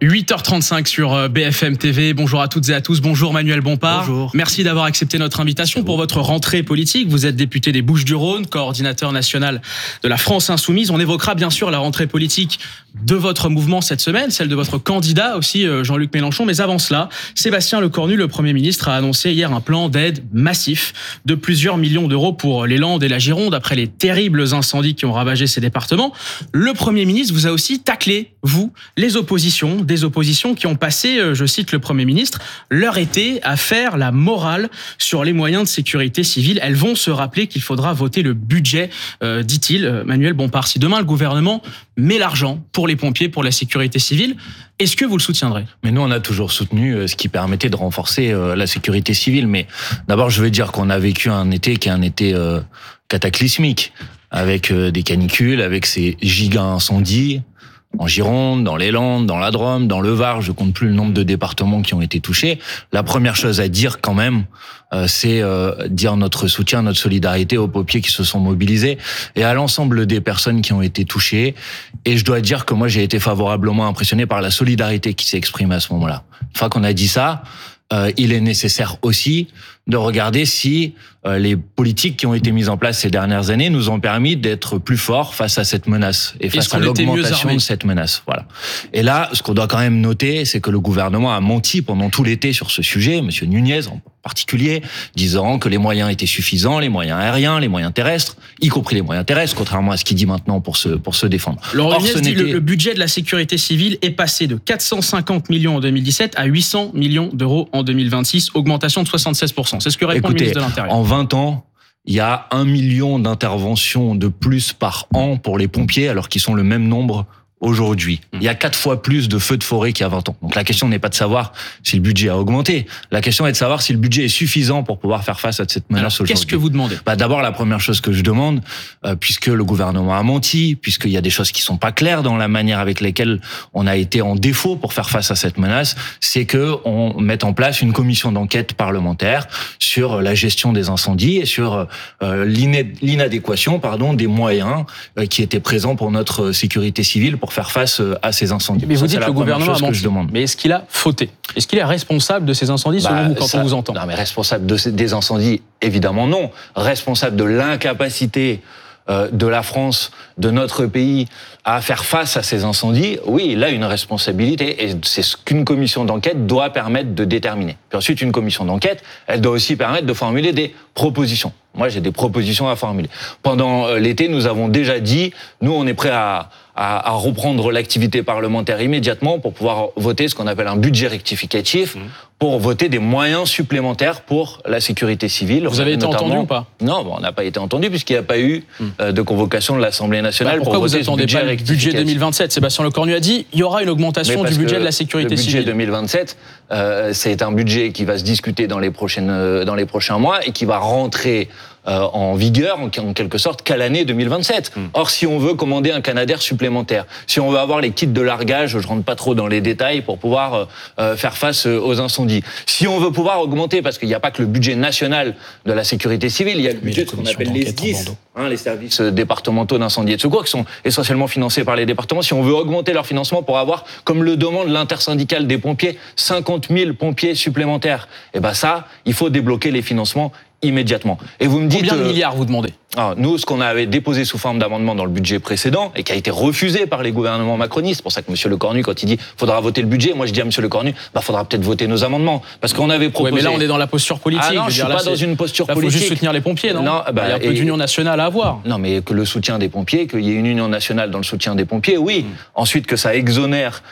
8h35 sur BFM TV. Bonjour à toutes et à tous. Bonjour Manuel Bompard. Bonjour. Merci d'avoir accepté notre invitation pour votre rentrée politique. Vous êtes député des Bouches-du-Rhône, coordinateur national de la France Insoumise. On évoquera bien sûr la rentrée politique de votre mouvement cette semaine, celle de votre candidat aussi, Jean-Luc Mélenchon. Mais avant cela, Sébastien Lecornu, le Premier ministre, a annoncé hier un plan d'aide massif de plusieurs millions d'euros pour les Landes et la Gironde après les terribles incendies qui ont ravagé ces départements. Le Premier ministre vous a aussi taclé, vous, les oppositions, des oppositions qui ont passé, je cite le Premier ministre, leur été à faire la morale sur les moyens de sécurité civile. Elles vont se rappeler qu'il faudra voter le budget, dit-il, Manuel Bompard. Si demain le gouvernement met l'argent pour les pompiers, pour la sécurité civile, est-ce que vous le soutiendrez ? Mais nous, on a toujours soutenu ce qui permettait de renforcer la sécurité civile. Mais d'abord, je veux dire qu'on a vécu un été qui est un été cataclysmique, avec des canicules, avec ces giga incendies, en Gironde, dans les Landes, dans la Drôme, dans le Var, je compte plus le nombre de départements qui ont été touchés. La première chose à dire quand même, c'est dire notre soutien, notre solidarité aux pompiers qui se sont mobilisés et à l'ensemble des personnes qui ont été touchées. Et je dois dire que moi, j'ai été favorablement impressionné par la solidarité qui s'est exprimée à ce moment-là. Une fois qu'on a dit ça, il est nécessaire aussi de regarder si les politiques qui ont été mises en place ces dernières années nous ont permis d'être plus forts face à cette menace et face à l'augmentation de cette menace. Voilà. Et là, ce qu'on doit quand même noter, c'est que le gouvernement a menti pendant tout l'été sur ce sujet, Monsieur Nunez en particulier, disant que les moyens étaient suffisants, les moyens aériens, les moyens terrestres, y compris les moyens terrestres, contrairement à ce qu'il dit maintenant pour se défendre. Laurent Nunez dit le budget de la sécurité civile est passé de 450 millions en 2017 à 800 millions d'euros en 2026, augmentation de 76%. C'est ce que répond le ministre de l'Intérieur. En 20 ans, il y a 1 million d'interventions de plus par an pour les pompiers, alors qu'ils sont le même nombre aujourd'hui. Il y a 4 fois plus de feux de forêt qu'il y a 20 ans. Donc la question n'est pas de savoir si le budget a augmenté. La question est de savoir si le budget est suffisant pour pouvoir faire face à cette menace aujourd'hui. Qu'est-ce que vous demandez ? D'abord, la première chose que je demande, puisque le gouvernement a menti, puisqu'il y a des choses qui sont pas claires dans la manière avec lesquelles on a été en défaut pour faire face à cette menace, c'est que on mette en place une commission d'enquête parlementaire sur la gestion des incendies et sur l'inadéquation, des moyens qui étaient présents pour notre sécurité civile pour faire face à ces incendies. Mais vous dites que le gouvernement a menti. Mais est-ce qu'il a fauté ? Est-ce qu'il est responsable de ces incendies selon vous quand on vous entend ? Non, mais responsable des incendies, évidemment non. Responsable de l'incapacité de la France, de notre pays, à faire face à ces incendies, oui, il a une responsabilité et c'est ce qu'une commission d'enquête doit permettre de déterminer. Puis ensuite, une commission d'enquête, elle doit aussi permettre de formuler des propositions. Moi, j'ai des propositions à formuler. Pendant l'été, nous avons déjà dit, nous, on est prêts à reprendre l'activité parlementaire immédiatement pour pouvoir voter ce qu'on appelle un budget rectificatif, pour voter des moyens supplémentaires pour la sécurité civile. Vous avez été entendu ou pas ? Non, on n'a pas été entendu puisqu'il n'y a pas eu de convocation de l'Assemblée nationale pour voter ce budget rectificatif. Le budget 2027, Sébastien Lecornu a dit il y aura une augmentation du budget de la sécurité civile. Le budget 2027, c'est un budget qui va se discuter dans les prochains mois et qui va rentrer en vigueur, en quelque sorte, qu'à l'année 2027. Or, si on veut commander un Canadair supplémentaire, si on veut avoir les kits de largage, je rentre pas trop dans les détails, pour pouvoir faire face aux incendies, si on veut pouvoir augmenter, parce qu'il n'y a pas que le budget national de la sécurité civile, il y a le budget de ce qu'on appelle les SDIS, les services départementaux d'incendie et de secours, qui sont essentiellement financés par les départements. Si on veut augmenter leur financement pour avoir, comme le demande l'intersyndicale des pompiers, 50 000 pompiers supplémentaires, et ça, il faut débloquer les financements immédiatement. Et vous me dites combien de milliards vous demandez ? Nous, ce qu'on avait déposé sous forme d'amendement dans le budget précédent et qui a été refusé par les gouvernements macronistes, c'est pour ça que M. Lecornu, quand il dit faudra voter le budget, moi je dis à M. Lecornu, faudra peut-être voter nos amendements, parce qu'on avait proposé. Ouais, mais là on est dans la posture politique. Ah non, je suis pas dans une posture politique. Il faut juste soutenir les pompiers, non ? Il y a un peu d'union nationale à avoir. Non, mais que le soutien des pompiers, qu'il y ait une union nationale dans le soutien des pompiers, oui. Ensuite, que ça exonère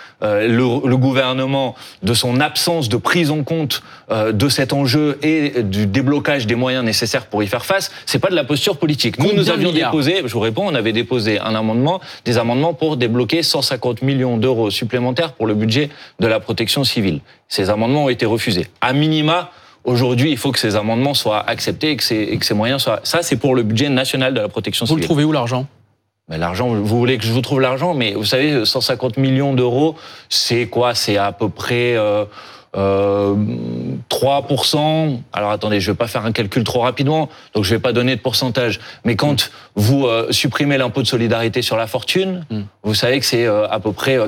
le gouvernement de son absence de prise en compte de cet enjeu et du déblocage des moyens nécessaires pour y faire face, c'est pas de la posture politique. Nous avions déposé, je vous réponds, on avait déposé des amendements pour débloquer 150 millions d'euros supplémentaires pour le budget de la protection civile. Ces amendements ont été refusés. À minima, aujourd'hui, il faut que ces amendements soient acceptés et que ces moyens soient... Ça, c'est pour le budget national de la protection civile. Vous le trouvez où, l'argent ? Mais l'argent, vous voulez que je vous trouve l'argent, mais vous savez, 150 millions d'euros, c'est quoi ? C'est à peu près 3%. Alors attendez, je vais pas faire un calcul trop rapidement, donc je vais pas donner de pourcentage. Mais quand vous supprimez l'impôt de solidarité sur la fortune, vous savez que c'est à peu près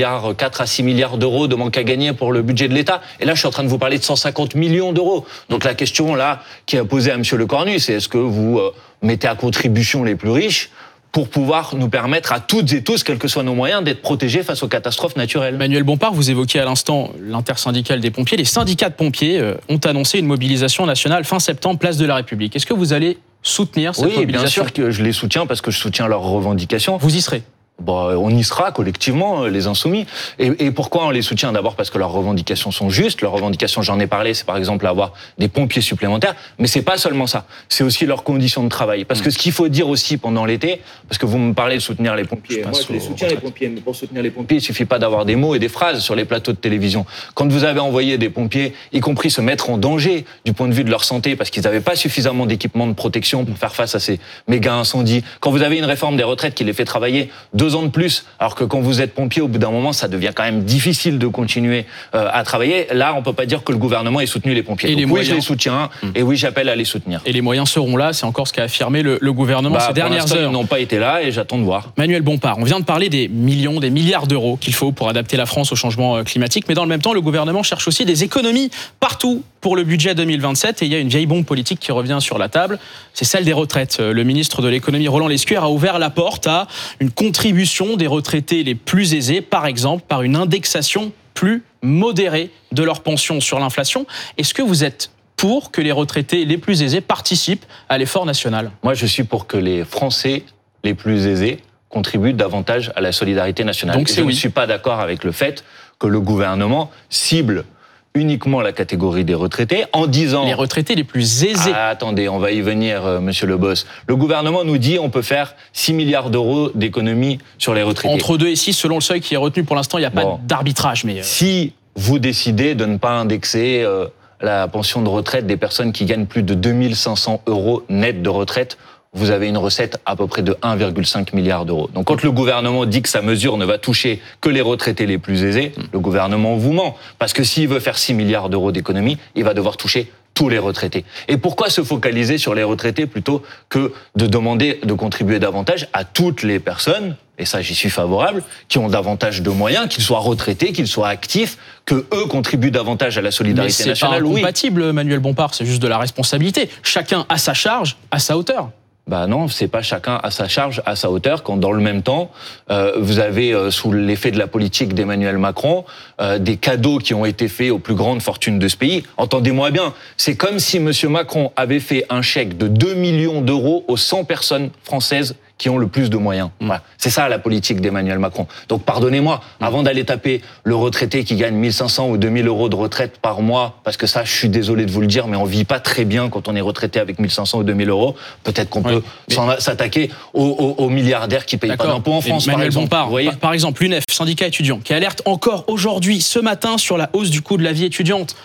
4 à 6 milliards d'euros de manque à gagner pour le budget de l'État. Et là, je suis en train de vous parler de 150 millions d'euros. Donc la question là qui est posée à Monsieur Lecornu, c'est est-ce que vous mettez à contribution les plus riches pour pouvoir nous permettre à toutes et tous, quels que soient nos moyens, d'être protégés face aux catastrophes naturelles. Manuel Bompard, vous évoquiez à l'instant l'intersyndicale des pompiers. Les syndicats de pompiers ont annoncé une mobilisation nationale fin septembre, place de la République. Est-ce que vous allez soutenir cette mobilisation ? Oui, bien sûr que je les soutiens parce que je soutiens leurs revendications. Vous y serez ? Bon, on y sera collectivement, les Insoumis. Et pourquoi on les soutient ? D'abord parce que leurs revendications sont justes. Leurs revendications, j'en ai parlé, c'est par exemple avoir des pompiers supplémentaires. Mais c'est pas seulement ça. C'est aussi leurs conditions de travail. Parce que ce qu'il faut dire aussi pendant l'été, parce que vous me parlez de soutenir les pompiers. Moi, je les soutiens les pompiers. Mais pour soutenir les pompiers, il suffit pas d'avoir des mots et des phrases sur les plateaux de télévision. Quand vous avez envoyé des pompiers, y compris se mettre en danger du point de vue de leur santé, parce qu'ils n'avaient pas suffisamment d'équipements de protection pour faire face à ces méga incendies. Quand vous avez une réforme des retraites qui les fait travailler 2 ans de plus, alors que quand vous êtes pompier, au bout d'un moment, ça devient quand même difficile de continuer à travailler. Là, on peut pas dire que le gouvernement ait soutenu les pompiers. Et donc, les oui, moyens... je les soutiens, et oui, j'appelle à les soutenir. Et les moyens seront là, c'est encore ce qu'a affirmé le gouvernement ces dernières heures. Ils n'ont pas été là, et j'attends de voir. Manuel Bompard, on vient de parler des millions, des milliards d'euros qu'il faut pour adapter la France au changement climatique, mais dans le même temps, le gouvernement cherche aussi des économies partout pour le budget 2027, et il y a une vieille bombe politique qui revient sur la table, c'est celle des retraites. Le ministre de l'économie, Roland Lescure, a ouvert la porte à une contribution des retraités les plus aisés, par exemple par une indexation plus modérée de leur pension sur l'inflation. Est-ce que vous êtes pour que les retraités les plus aisés participent à l'effort national ? Moi, je suis pour que les Français les plus aisés contribuent davantage à la solidarité nationale. Donc, je ne suis pas d'accord avec le fait que le gouvernement cible uniquement la catégorie des retraités en disant... Les retraités les plus aisés. Ah, attendez, on va y venir, monsieur le boss. Le gouvernement nous dit on peut faire 6 milliards d'euros d'économies sur les retraités. Entre 2 et 6, selon le seuil qui est retenu pour l'instant, il n'y a pas d'arbitrage. Mais Si vous décidez de ne pas indexer la pension de retraite des personnes qui gagnent plus de 2500 euros net de retraite, vous avez une recette à peu près de 1,5 milliard d'euros. Donc quand le gouvernement dit que sa mesure ne va toucher que les retraités les plus aisés, le gouvernement vous ment. Parce que s'il veut faire 6 milliards d'euros d'économie, il va devoir toucher tous les retraités. Et pourquoi se focaliser sur les retraités plutôt que de demander de contribuer davantage à toutes les personnes, et ça j'y suis favorable, qui ont davantage de moyens, qu'ils soient retraités, qu'ils soient actifs, que eux contribuent davantage à la solidarité nationale. Mais c'est pas incompatible, Manuel Bompard, c'est juste de la responsabilité. Chacun à sa charge, à sa hauteur. Bah non, c'est pas chacun à sa charge, à sa hauteur, quand dans le même temps, vous avez, sous l'effet de la politique d'Emmanuel Macron, des cadeaux qui ont été faits aux plus grandes fortunes de ce pays. Entendez-moi bien, c'est comme si Monsieur Macron avait fait un chèque de 2 millions d'euros aux 100 personnes françaises qui ont le plus de moyens. Voilà. C'est ça la politique d'Emmanuel Macron. Donc pardonnez-moi, avant d'aller taper le retraité qui gagne 1500 ou 2000 euros de retraite par mois, parce que ça, je suis désolé de vous le dire, mais on vit pas très bien quand on est retraité avec 1500 ou 2000 euros. Peut-être qu'on peut s'attaquer aux milliardaires qui payent pas d'impôts en France, Manuel par exemple. Bompard, par exemple, l'UNEF, syndicat étudiant, qui alerte encore aujourd'hui, ce matin, sur la hausse du coût de la vie étudiante.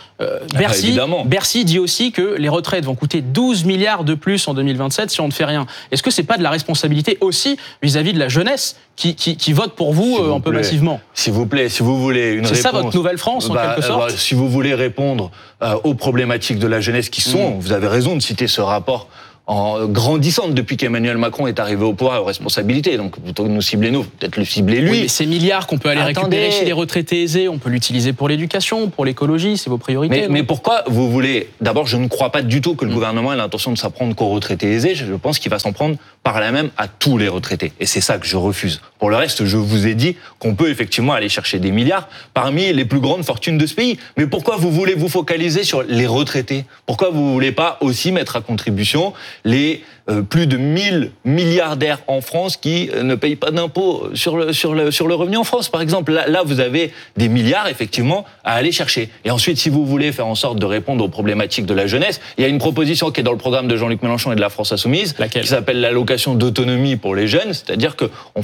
Bercy dit aussi que les retraites vont coûter 12 milliards de plus en 2027 si on ne fait rien. Est-ce que c'est pas de la responsabilité aussi vis-à-vis de la jeunesse qui vote pour vous un peu massivement? S'il vous plaît, si vous voulez une réponse... C'est ça votre nouvelle France, en quelque sorte? Si vous voulez répondre aux problématiques de la jeunesse qui sont, vous avez raison de citer ce rapport, en grandissante depuis qu'Emmanuel Macron est arrivé au pouvoir aux responsabilités. Donc, plutôt que de nous cibler nous, peut-être le cibler lui. Oui, mais ces milliards qu'on peut aller récupérer chez les retraités aisés, on peut l'utiliser pour l'éducation, pour l'écologie, c'est vos priorités. Mais pourquoi vous voulez... D'abord, je ne crois pas du tout que le gouvernement ait l'intention de s'en prendre qu'aux retraités aisés. Je pense qu'il va s'en prendre par là même à tous les retraités. Et c'est ça que je refuse. Pour le reste, je vous ai dit qu'on peut effectivement aller chercher des milliards parmi les plus grandes fortunes de ce pays. Mais pourquoi vous voulez vous focaliser sur les retraités? Pourquoi vous ne voulez pas aussi mettre à contribution les plus de 1000 milliardaires en France qui ne payent pas d'impôts sur le revenu en France, par exemple. Là, vous avez des milliards, effectivement, à aller chercher. Et ensuite, si vous voulez faire en sorte de répondre aux problématiques de la jeunesse, il y a une proposition qui est dans le programme de Jean-Luc Mélenchon et de la France Insoumise, qui s'appelle l'allocation d'autonomie pour les jeunes, c'est-à-dire qu'on fasse en sorte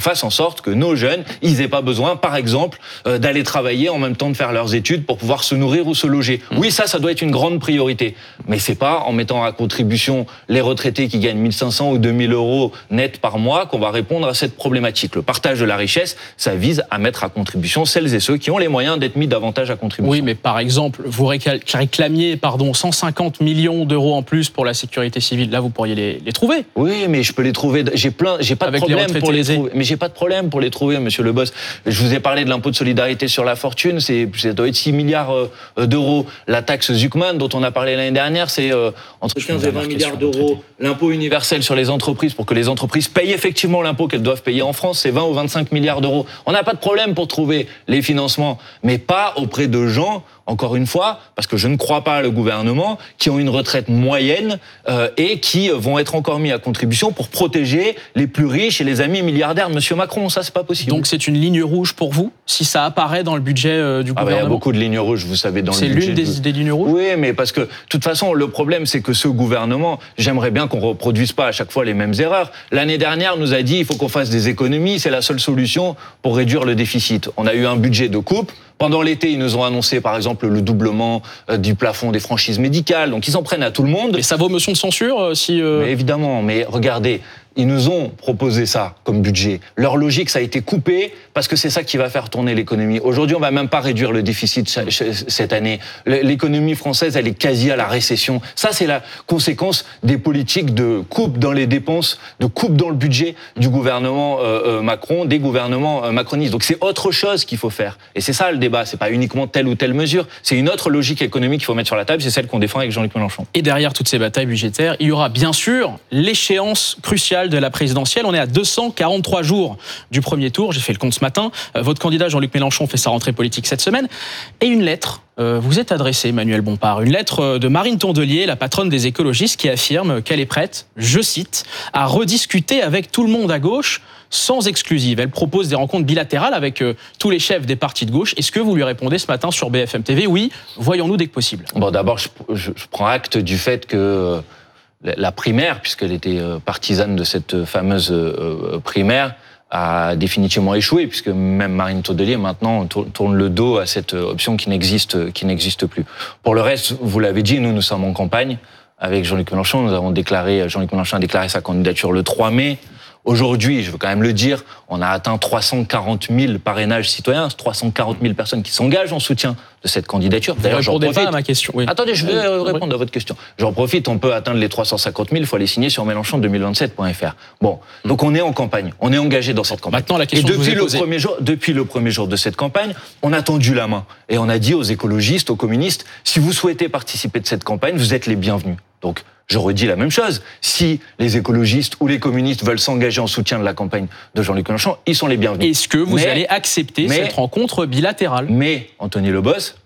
sorte que nos jeunes, ils aient pas besoin, par exemple, d'aller travailler en même temps de faire leurs études pour pouvoir se nourrir ou se loger. Oui, ça doit être une grande priorité. Mais c'est pas en mettant à contribution les retraités qui gagnent 1500 ou 2000 euros net par mois qu'on va répondre à cette problématique. Le partage de la richesse, ça vise à mettre à contribution celles et ceux qui ont les moyens d'être mis davantage à contribution. Oui, mais par exemple, vous réclamiez 150 millions d'euros en plus pour la sécurité civile. Là, vous pourriez les trouver. Oui, mais je peux les trouver. J'ai pas de problème pour les trouver. Mais j'ai pas de problème pour les trouver, monsieur le boss. Je vous ai parlé de l'impôt de solidarité sur la fortune. Ça doit être 6 milliards d'euros. La taxe Zuckman, dont on a parlé l'année dernière, c'est entre 15 et 20 milliards d'euros. L'impôt universel sur les entreprises, pour que les entreprises payent effectivement l'impôt qu'elles doivent payer en France, c'est 20 ou 25 milliards d'euros. On n'a pas de problème pour trouver les financements, mais pas auprès de gens, encore une fois, parce que je ne crois pas à le gouvernement, qui ont une retraite moyenne et qui vont être encore mis à contribution pour protéger les plus riches et les amis milliardaires de M. Macron. Ça, c'est pas possible. Donc c'est une ligne rouge pour vous, si ça apparaît dans le budget du gouvernement? Il y a beaucoup de lignes rouges, vous savez, dans le budget. C'est l'une des lignes rouges? Oui, mais parce que, de toute façon, le problème, c'est que ce gouvernement, j'aimerais bien qu'on reproduise pas à chaque fois les mêmes erreurs. L'année dernière, nous a dit, il faut qu'on fasse des économies, c'est la seule solution pour réduire le déficit. On a eu un budget de coupe. Pendant l'été, ils nous ont annoncé, par exemple, le doublement du plafond des franchises médicales. Donc, ils en prennent à tout le monde. Et ça vaut motion de censure si... Mais évidemment, mais regardez, ils nous ont proposé ça comme budget. Leur logique, ça a été coupé parce que c'est ça qui va faire tourner l'économie. Aujourd'hui, on va même pas réduire le déficit cette année. L'économie française, elle est quasi à la récession. Ça, c'est la conséquence des politiques de coupe dans les dépenses, de coupe dans le budget du gouvernement Macron, des gouvernements macronistes. Donc, c'est autre chose qu'il faut faire. Et c'est ça le débat. C'est pas uniquement telle ou telle mesure. C'est une autre logique économique qu'il faut mettre sur la table. C'est celle qu'on défend avec Jean-Luc Mélenchon. Et derrière toutes ces batailles budgétaires, il y aura bien sûr l'échéance cruciale de la présidentielle. On est à 243 jours du premier tour. J'ai fait le compte ce matin. Votre candidat Jean-Luc Mélenchon fait sa rentrée politique cette semaine. Et une lettre vous est adressée, Emmanuel Bompard. Une lettre de Marine Tondelier, la patronne des écologistes, qui affirme qu'elle est prête, je cite, à rediscuter avec tout le monde à gauche sans exclusive. Elle propose des rencontres bilatérales avec tous les chefs des partis de gauche. Est-ce que vous lui répondez ce matin sur BFM TV? Oui, voyons-nous dès que possible. Bon, d'abord, je prends acte du fait que la primaire, puisqu'elle était partisane de cette fameuse primaire, a définitivement échoué, puisque même Marine Tondelier maintenant tourne le dos à cette option qui n'existe plus. Pour le reste, vous l'avez dit, nous sommes en campagne avec Jean-Luc Mélenchon. Jean-Luc Mélenchon a déclaré sa candidature le 3 mai. Aujourd'hui, je veux quand même le dire, on a atteint 340 000 parrainages citoyens, 340 000 personnes qui s'engagent en soutien de cette candidature. D'ailleurs, je ne répondais pas à ma question. Oui. Attendez, je vais répondre à votre question. J'en profite, on peut atteindre les 350 000, il faut aller signer sur Mélenchon2027.fr. Bon, donc on est en campagne, on est engagé dans cette campagne. Maintenant, la question et depuis le premier jour de cette campagne, on a tendu la main. Et on a dit aux écologistes, aux communistes, si vous souhaitez participer de cette campagne, vous êtes les bienvenus. Donc, je redis la même chose. Si les écologistes ou les communistes veulent s'engager en soutien de la campagne de Jean-Luc Mélenchon, ils sont les bienvenus. Est-ce que vous allez accepter cette rencontre bilatérale? Mais, Anthony Leboss,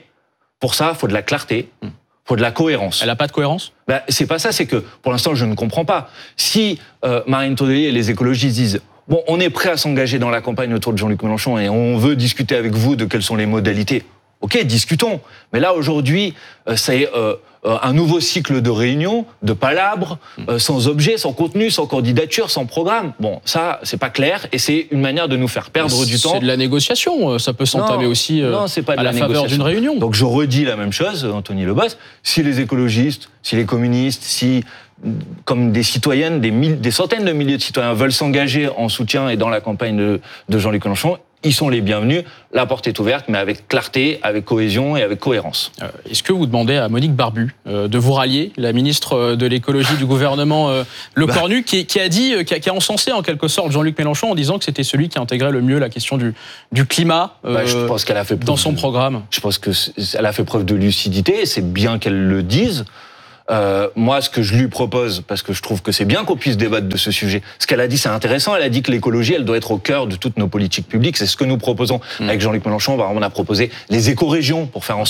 pour ça, il faut de la clarté, il faut de la cohérence. Elle n'a pas de cohérence? C'est pas ça, c'est que, pour l'instant, je ne comprends pas. Si Marine Tondelier et les écologistes disent « Bon, on est prêt à s'engager dans la campagne autour de Jean-Luc Mélenchon et on veut discuter avec vous de quelles sont les modalités », ok, discutons. Mais là, aujourd'hui, c'est un nouveau cycle de réunions, de palabres, sans objet, sans contenu, sans candidature, sans programme. Bon, ça, c'est pas clair et c'est une manière de nous faire perdre du temps. C'est de la négociation, ça peut s'entamer aussi à la faveur d'une réunion. Donc je redis la même chose, Anthony Leboss. Si les écologistes, si les communistes, si comme des citoyennes, des centaines de milliers de citoyens veulent s'engager en soutien et dans la campagne de Jean-Luc Mélenchon, ils sont les bienvenus. La porte est ouverte, mais avec clarté, avec cohésion et avec cohérence. Est-ce que vous demandez à Monique Barbu de vous rallier, la ministre de l'écologie du gouvernement Lecornu, qui a encensé en quelque sorte Jean-Luc Mélenchon en disant que c'était celui qui intégrait le mieux la question du climat je pense qu'elle a fait dans son programme? Je pense qu'elle a fait preuve de lucidité, c'est bien qu'elle le dise. Moi, ce que je lui propose, parce que je trouve que c'est bien qu'on puisse débattre de ce sujet, ce qu'elle a dit, c'est intéressant. Elle a dit que l'écologie, elle doit être au cœur de toutes nos politiques publiques. C'est ce que nous proposons avec Jean-Luc Mélenchon. On a proposé les écorégions pour faire en